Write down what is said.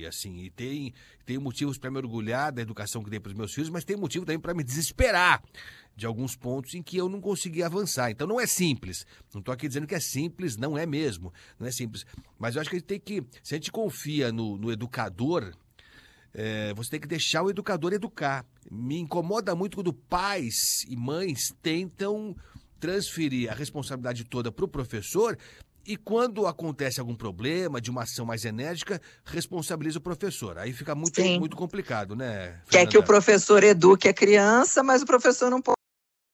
assim, e tem motivos para me orgulhar da educação que dei para os meus filhos, mas tem motivo também para me desesperar de alguns pontos em que eu não consegui avançar. Então não é simples. Não estou aqui dizendo que é simples, não é mesmo. Não é simples. Mas eu acho que a gente tem que, se a gente confia no educador, você tem que deixar o educador educar. Me incomoda muito quando pais e mães tentam transferir a responsabilidade toda para o professor e quando acontece algum problema de uma ação mais enérgica, responsabiliza o professor. Aí fica muito complicado, né, Fernanda? Quer que o professor eduque a criança, mas o professor não pode